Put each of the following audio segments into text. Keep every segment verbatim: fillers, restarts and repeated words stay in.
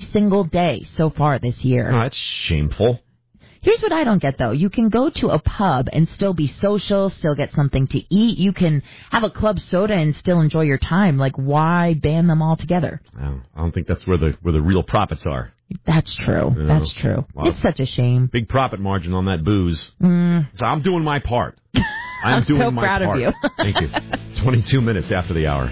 single day so far this year. Oh, that's shameful. Here's what I don't get, though. You can go to a pub and still be social, still get something to eat. You can have a club soda and still enjoy your time. Like, why ban them all together? Oh, I don't think that's where the where the real profits are. That's true. Yeah. That's true. Wow. It's such a shame. Big profit margin on that booze. Mm. So I'm doing my part. I'm, I'm doing so my proud part. of you. Thank you. twenty-two minutes after the hour.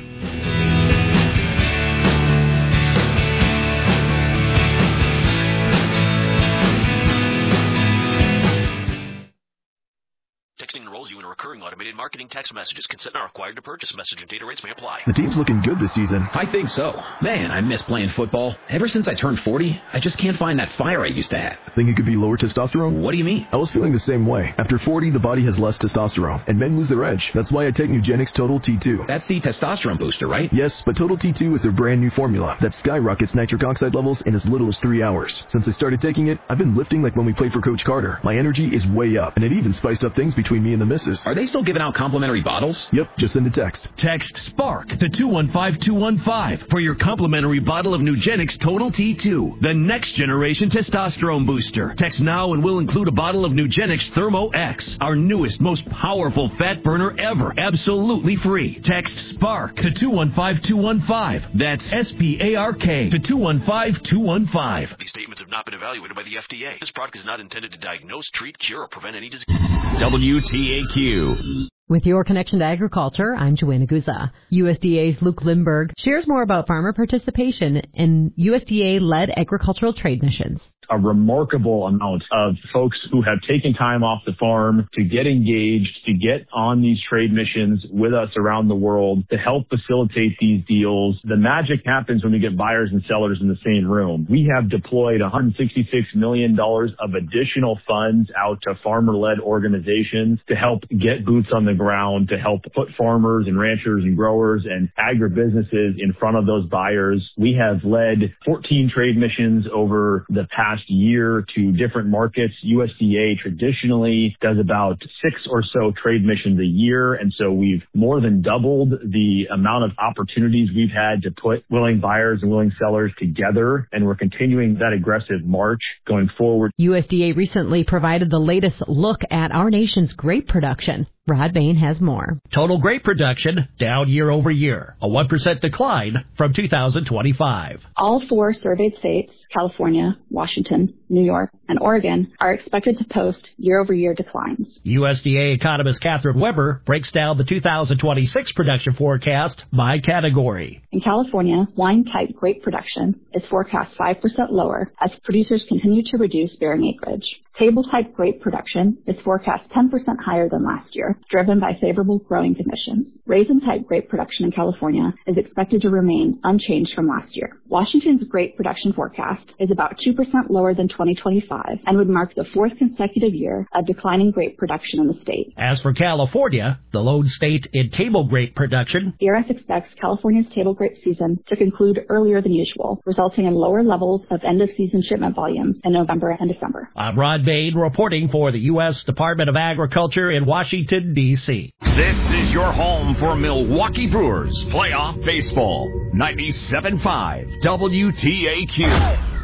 Texting enrolls you in a recurring automated marketing text messages. Consent not required to purchase. Message and data rates may apply. The team's looking good this season. I think so. Man, I miss playing football. Ever since I turned forty, I just can't find that fire I used to have. Think it could be lower testosterone? What do you mean? I was feeling the same way. After forty, the body has less testosterone, and men lose their edge. That's why I take Nugenix Total T two. That's the testosterone booster, right? Yes, but Total T two is their brand new formula that skyrockets nitric oxide levels in as little as three hours. Since I started taking it, I've been lifting like when we played for Coach Carter. My energy is way up, and it even spiced up things between me and the missus. Are they still giving out complimentary bottles? Yep, just send a text. Text SPARK to two one five two one five for your complimentary bottle of Nugenix Total T two, the next generation testosterone booster. Text now and we'll include a bottle of Nugenix Thermo X, our newest, most powerful fat burner ever, absolutely free. Text SPARK to two one five two one five. That's S P A R K to two one five two one five. These statements have not been evaluated by the F D A. This product is not intended to diagnose, treat, cure, or prevent any disease. W T A Q. With your connection to agriculture, I'm Joanna Guza. U S D A's Luke Lindberg shares more about farmer participation in U S D A-led agricultural trade missions. A remarkable amount of folks who have taken time off the farm to get engaged, to get on these trade missions with us around the world, to help facilitate these deals. The magic happens when we get buyers and sellers in the same room. We have deployed one hundred sixty-six million dollars of additional funds out to farmer-led organizations to help get boots on the ground, to help put farmers and ranchers and growers and agribusinesses in front of those buyers. We have led fourteen trade missions over the past year to different markets. U S D A traditionally does about six or so trade missions a year. And so we've more than doubled the amount of opportunities we've had to put willing buyers and willing sellers together. And we're continuing that aggressive march going forward. U S D A recently provided the latest look at our nation's grape production. Rod Bain has more. Total grape production down year over year, a one percent decline from two thousand twenty-five. All four surveyed states, California, Washington, New York, and Oregon, are expected to post year-over-year declines. U S D A economist Catherine Weber breaks down the two thousand twenty-six production forecast by category. In California, wine-type grape production is forecast five percent lower as producers continue to reduce bearing acreage. Table-type grape production is forecast ten percent higher than last year, driven by favorable growing conditions. Raisin-type grape production in California is expected to remain unchanged from last year. Washington's grape production forecast is about two percent lower than twenty twenty-five and would mark the fourth consecutive year of declining grape production in the state. As for California, the lone state in table grape production, E R S expects California's table grape season to conclude earlier than usual, resulting in lower levels of end-of-season shipment volumes in November and December. I'm Rod Bain reporting for the U S Department of Agriculture in Washington, D C This is your home for Milwaukee Brewers playoff baseball. ninety-seven point five W T A Q.